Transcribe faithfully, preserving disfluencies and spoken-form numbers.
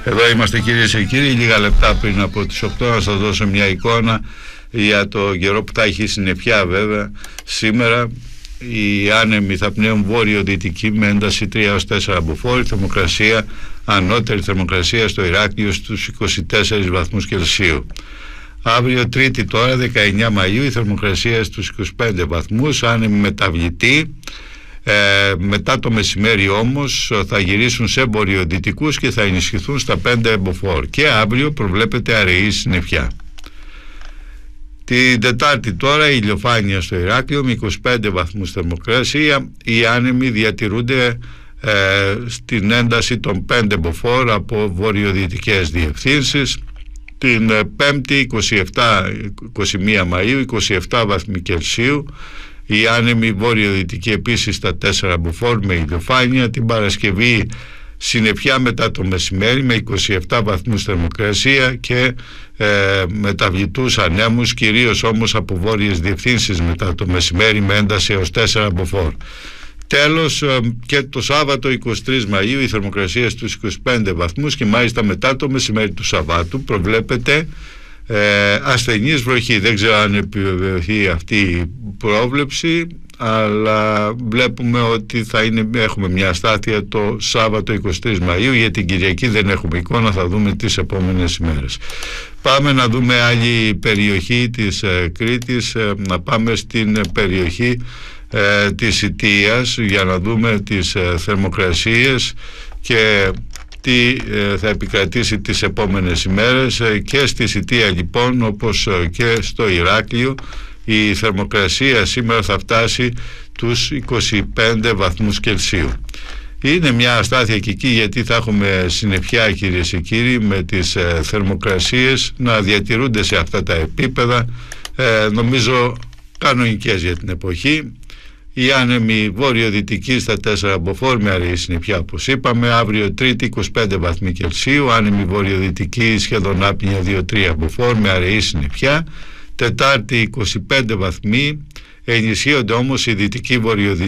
Εδώ είμαστε κυρίες και κύριοι, λίγα λεπτά πριν από τις οκτώ να σας δώσω μια εικόνα για το καιρό που θα έχει συννεφιά βέβαια. Σήμερα οι άνεμοι θα πνέουν βόρειο-δυτική με ένταση τρία έως τέσσερα μποφόρ, θερμοκρασία, ανώτερη θερμοκρασία στο Ηράκλειο στους είκοσι τέσσερις βαθμούς Κελσίου. Αύριο Τρίτη τώρα δεκαεννιά Μαΐου η θερμοκρασία στους είκοσι πέντε βαθμούς, άνεμοι μεταβλητή. Ε, μετά το μεσημέρι όμως θα γυρίσουν σε βορειοδυτικούς και θα ενισχυθούν στα πέντε μποφόρ και αύριο προβλέπεται αραιή συννεφιά. Την Τετάρτη τώρα η ηλιοφάνεια στο Ηράκλειο με είκοσι πέντε βαθμούς θερμοκρασία, οι άνεμοι διατηρούνται ε, στην ένταση των πέντε μποφόρ από βορειοδυτικές διευθύνσεις. Την Πέμπτη είκοσι επτά είκοσι μία Μαΐου είκοσι επτά βαθμοί Κελσίου, οι άνεμοι βόρειο-δυτικοί επίσης στα τέσσερα μποφόρ με ηλιοφάνεια. Την Παρασκευή συννεφιά μετά το μεσημέρι με είκοσι επτά βαθμούς θερμοκρασία και ε, μεταβλητούς ανέμους, κυρίως όμως από βόρειες διευθύνσεις μετά το μεσημέρι με ένταση έως τέσσερα μποφόρ. Τέλος, ε, και το Σάββατο είκοσι τρεις Μαΐου η θερμοκρασία στους είκοσι πέντε βαθμούς και μάλιστα μετά το μεσημέρι του Σαββάτου προβλέπεται Ε, ασθενής βροχή. Δεν ξέρω αν επιβεβαιωθεί αυτή η πρόβλεψη, αλλά βλέπουμε ότι θα είναι, έχουμε μια αστάθεια το Σάββατο είκοσι τρεις Μαΐου. Για την Κυριακή δεν έχουμε εικόνα, θα δούμε τις επόμενες ημέρες. Πάμε να δούμε άλλη περιοχή της ε, Κρήτης, ε, να πάμε στην περιοχή ε, της Ιττίας για να δούμε τις ε, θερμοκρασίες και τι θα επικρατήσει τις επόμενες ημέρες. Και στη Ιττία λοιπόν, όπως και στο Ηράκλειο, η θερμοκρασία σήμερα θα φτάσει τους είκοσι πέντε βαθμούς Κελσίου. Είναι μια αστάθεια και εκεί, γιατί θα έχουμε συννεφιά κυρίες και κύριοι, με τις θερμοκρασίες να διατηρούνται σε αυτά τα επίπεδα, ε, νομίζω κανονικές για την εποχή. Οι άνεμοι βόρειο-δυτικοί στα τέσσερα μποφόρ με αραιή συννεφιά, όπως είπαμε. Αύριο Τρίτη είκοσι πέντε βαθμοί Κελσίου, άνεμοι βορειοδυτικοί σχεδόν άπνοια δύο τρία μποφόρ με αραιή συννεφιά. Τετάρτη είκοσι πέντε βαθμοί, ενισχύονται όμως οι δυτικοί βορειοδυτικοί